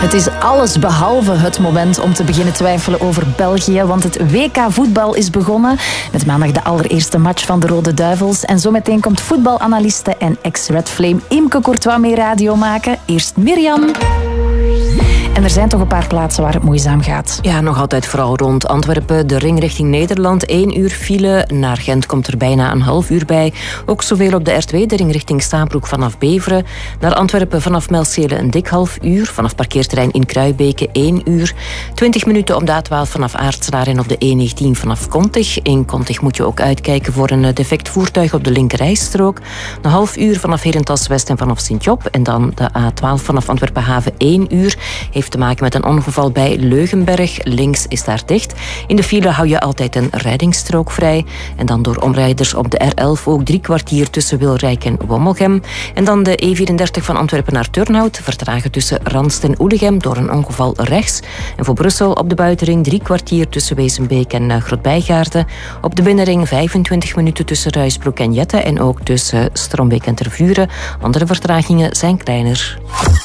Het is alles behalve het moment om te beginnen twijfelen over België, want het WK voetbal is begonnen. Met maandag de allereerste match van de Rode Duivels. En zometeen komt voetbalanaliste en ex-Red Flame Imke Courtois mee radio maken. Eerst Mirjam. En er zijn toch een paar plaatsen waar het moeizaam gaat. Ja, nog altijd vooral rond Antwerpen. De ring richting Nederland, 1 uur file. Naar Gent komt er bijna een half uur bij. Ook zoveel op de R2, de ring richting Stabroek vanaf Beveren. Naar Antwerpen vanaf Melcelen een dik half uur. Vanaf parkeerterrein in Kruibeke 1 uur. 20 minuten op de A12 vanaf Aartselaar en op de E19 vanaf Kontig. In Kontig moet je ook uitkijken voor een defect voertuig op de linkerrijstrook. Een half uur vanaf Herentals West en vanaf Sint-Job. En dan de A12 vanaf Antwerpen Haven 1 uur. Heeft te maken met een ongeval bij Leugenberg. Links is daar dicht. In de file hou je altijd een rijdingsstrook vrij. En dan door omrijders op de R11 ook 3 kwartier tussen Wilrijk en Wommelgem. En dan de E34 van Antwerpen naar Turnhout. Vertragen tussen Ranst en Oelegem door een ongeval rechts. En voor Brussel op de buitenring 3 kwartier tussen Wezenbeek en Grootbijgaarden. Op de binnenring 25 minuten tussen Ruisbroek en Jette. En ook tussen Strombeek en Tervuren. Andere vertragingen zijn kleiner.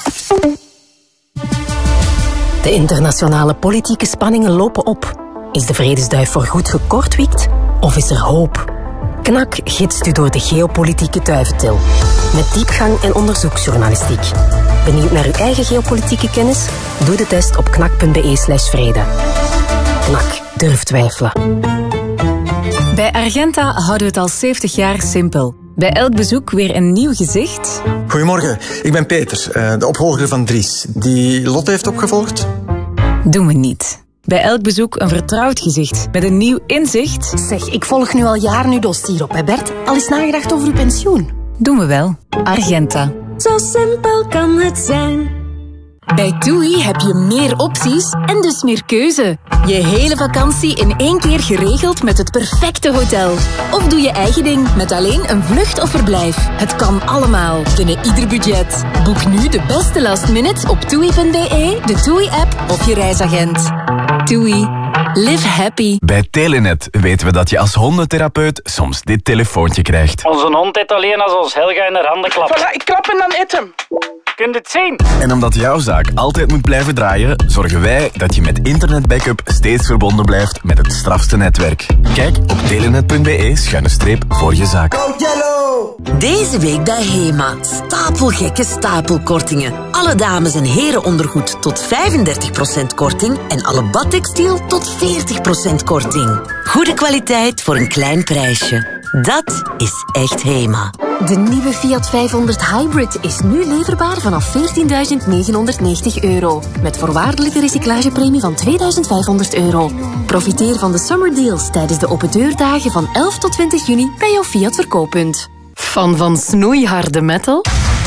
De internationale politieke spanningen lopen op. Is de vredesduif voorgoed gekortwiekt of is er hoop? KNAK gidst u door de geopolitieke duiventil. Met diepgang en onderzoeksjournalistiek. Benieuwd naar uw eigen geopolitieke kennis? Doe de test op knak.be/vrede. KNAK, durf twijfelen. Bij Argenta houden we het al 70 jaar simpel. Bij elk bezoek weer een nieuw gezicht. Goedemorgen, ik ben Peter, de opvolger van Dries. Die Lotte heeft opgevolgd? Doen we niet. Bij elk bezoek een vertrouwd gezicht met een nieuw inzicht. Zeg, ik volg nu al jaren uw dossier op, hè Bert? Al eens nagedacht over uw pensioen? Doen we wel. Argenta. Zo simpel kan het zijn. Bij TUI heb je meer opties en dus meer keuze. Je hele vakantie in 1 keer geregeld met het perfecte hotel. Of doe je eigen ding met alleen een vlucht of verblijf. Het kan allemaal, binnen ieder budget. Boek nu de beste last minute op TUI.be, de TUI-app of je reisagent. TUI. Live happy. Bij Telenet weten we dat je als hondentherapeut soms dit telefoontje krijgt. Onze hond eet alleen als ons Helga in haar handen klapt. Voilà, ik klap en dan eet hem. Kunt het zien? En omdat jouw zaak altijd moet blijven draaien, zorgen wij dat je met internetbackup steeds verbonden blijft met het strafste netwerk. Kijk op telenet.be/voor je zaak. Deze week bij HEMA. Stapelgekke stapelkortingen. Alle dames- en herenondergoed tot 35% korting en alle badtextiel tot 40% korting. Goede kwaliteit voor een klein prijsje. Dat is echt HEMA. De nieuwe Fiat 500 Hybrid is nu leverbaar vanaf €14.990. Met voorwaardelijke recyclagepremie van €2.500. Profiteer van de summer deals tijdens de open deurdagen van 11 tot 20 juni bij jouw Fiat verkooppunt. Fan van snoeiharde metal?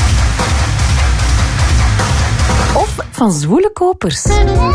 Of van zwoele kopers?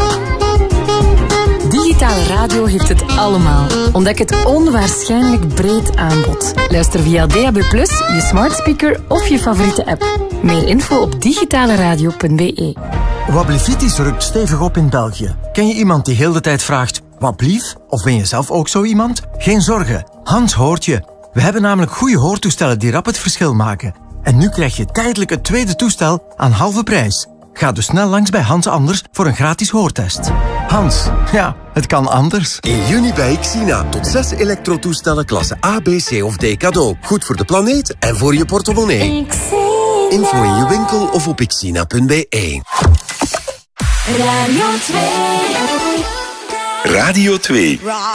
Digitale radio heeft het allemaal. Ontdek het onwaarschijnlijk breed aanbod. Luister via DAB+, je smart speaker of je favoriete app. Meer info op digitaleradio.be. Wablivitis rukt stevig op in België. Ken je iemand die heel de tijd vraagt, wat blief? Of ben je zelf ook zo iemand? Geen zorgen, Hans hoort je. We hebben namelijk goede hoortoestellen die rap het verschil maken. En nu krijg je tijdelijk het tweede toestel aan halve prijs. Ga dus snel langs bij Hans Anders voor een gratis hoortest. Hans, ja, het kan anders. In juni bij Xina tot 6 elektrotoestellen klasse A, B, C of D cadeau. Goed voor de planeet en voor je portemonnee. Info in je winkel of op xina.be. Radio 2. Radio 2.